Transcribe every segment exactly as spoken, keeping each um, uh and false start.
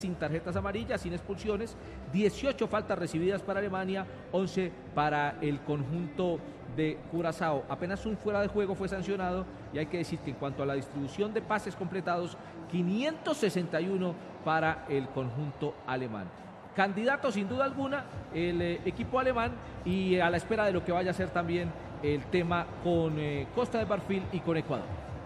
sin tarjetas amarillas, sin expulsiones, dieciocho faltas recibidas para Alemania, once para el conjunto de Curazao. Apenas un fuera de juego fue sancionado y hay que decir que en cuanto a la distribución de pases completados, quinientos sesenta y uno para el conjunto alemán. Candidato sin duda alguna el eh, equipo alemán y a la espera de lo que vaya a ser también el tema con eh, Costa de Marfil y con Ecuador.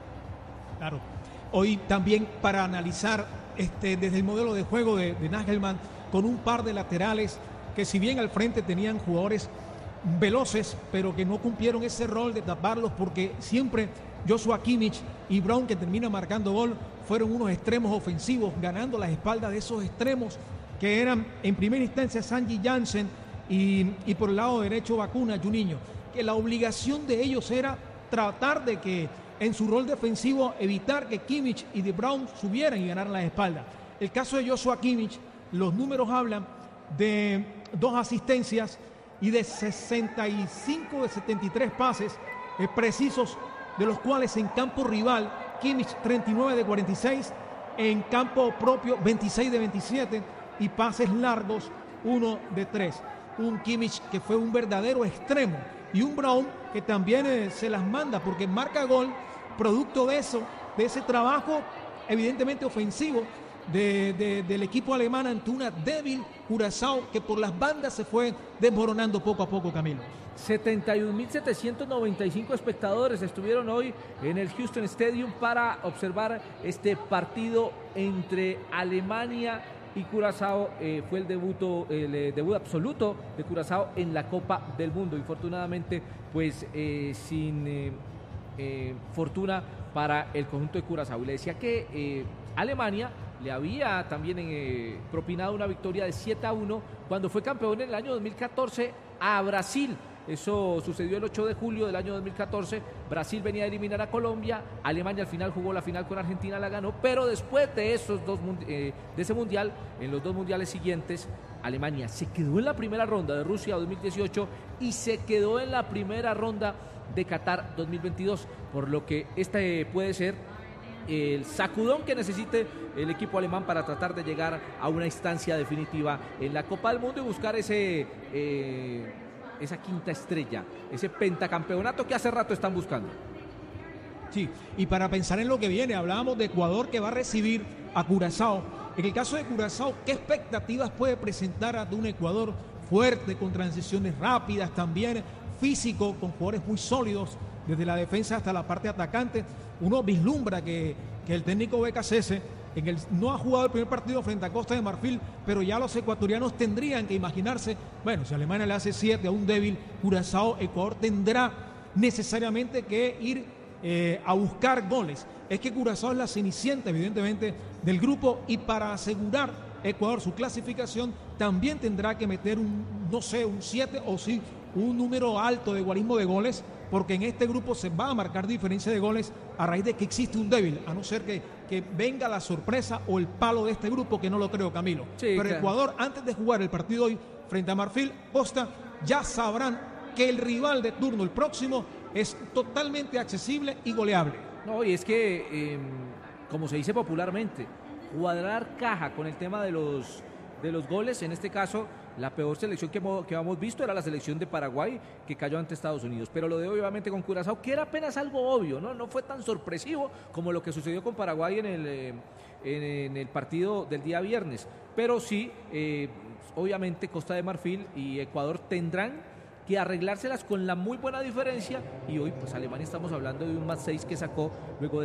Claro, hoy también para analizar Este, desde el modelo de juego de, de Nagelsmann, con un par de laterales que si bien al frente tenían jugadores veloces, pero que no cumplieron ese rol de taparlos, porque siempre Joshua Kimmich y Brown, que termina marcando gol, fueron unos extremos ofensivos, ganando las espaldas de esos extremos que eran en primera instancia Sanji Jansen y, y por el lado derecho Vacuna, Juninho, que la obligación de ellos era tratar de que en su rol defensivo evitar que Kimmich y De Brown subieran y ganaran las espaldas. El caso de Joshua Kimmich, los números hablan de dos asistencias y de sesenta y cinco de setenta y tres pases eh, precisos, de los cuales en campo rival Kimmich treinta y nueve de cuarenta y seis, en campo propio veintiséis de veintisiete y pases largos uno de tres. Un Kimmich que fue un verdadero extremo y un Brown que también eh, se las manda porque marca gol producto de eso, de ese trabajo evidentemente ofensivo de, de, del equipo alemán ante una débil Curazao que por las bandas se fue desmoronando poco a poco, Camilo. setenta y un mil setecientos noventa y cinco espectadores estuvieron hoy en el Houston Stadium para observar este partido entre Alemania y Curazao. Eh, fue el debut, el eh, debut absoluto de Curazao en la Copa del Mundo. Infortunadamente, pues eh, sin eh, eh, fortuna para el conjunto de Curazao. Y le decía que eh, Alemania le había también eh, propinado una victoria de siete a uno cuando fue campeón en el año dos mil catorce a Brasil. Eso sucedió el ocho de julio del año dos mil catorce. Brasil venía a eliminar a Colombia. Alemania al final jugó la final con Argentina, la ganó. Pero después de esos dos eh, de ese mundial, en los dos mundiales siguientes, Alemania se quedó en la primera ronda de Rusia dos mil dieciocho y se quedó en la primera ronda de Qatar dos mil veintidós. Por lo que este puede ser el sacudón que necesite el equipo alemán para tratar de llegar a una instancia definitiva en la Copa del Mundo y buscar ese... Eh, esa quinta estrella, ese pentacampeonato que hace rato están buscando. Sí, y para pensar en lo que viene, hablábamos de Ecuador que va a recibir a Curazao. En el caso de Curazao, ¿qué expectativas puede presentar ante un Ecuador fuerte, con transiciones rápidas, también físico, con jugadores muy sólidos, desde la defensa hasta la parte atacante? Uno vislumbra que, que el técnico B K C S En el, no ha jugado el primer partido frente a Costa de Marfil, pero ya los ecuatorianos tendrían que imaginarse, bueno, si Alemania le hace siete a un débil Curazao, Ecuador tendrá necesariamente que ir eh, a buscar goles. Es que Curazao es la cenicienta, evidentemente, del grupo, y para asegurar Ecuador su clasificación también tendrá que meter un, no sé, un siete o sí, un número alto de guarismo de goles, porque en este grupo se va a marcar diferencia de goles a raíz de que existe un débil, a no ser que, que venga la sorpresa o el palo de este grupo, que no lo creo, Camilo. Sí, pero claro. Ecuador, antes de jugar el partido hoy frente a Marfil, Costa, ya sabrán que el rival de turno, el próximo, es totalmente accesible y goleable. No, y es que, eh, como se dice popularmente, cuadrar caja con el tema de los, de los goles, en este caso... La peor selección que hemos, que hemos visto era la selección de Paraguay, que cayó ante Estados Unidos. Pero lo de obviamente con Curazao, que era apenas algo obvio, ¿no? No fue tan sorpresivo como lo que sucedió con Paraguay en el, eh, en, en el partido del día viernes. Pero sí, eh, obviamente Costa de Marfil y Ecuador tendrán que arreglárselas con la muy buena diferencia. Y hoy, pues Alemania, estamos hablando de un más seis que sacó luego de